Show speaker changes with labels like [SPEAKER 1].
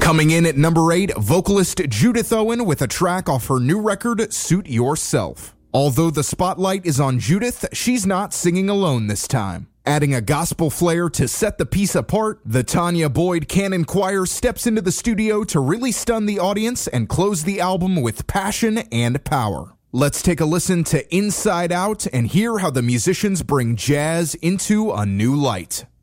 [SPEAKER 1] Coming in at number 8, vocalist Judith Owen with a track off her new record, Suit Yourself. Although the spotlight is on Judith, she's not singing alone this time. Adding a gospel flair to set the piece apart, the Tanya Boyd Cannon Choir steps into the studio to really stun the audience and close the album with passion and power. Let's take a listen to Inside Out and hear how the musicians bring jazz into a new light.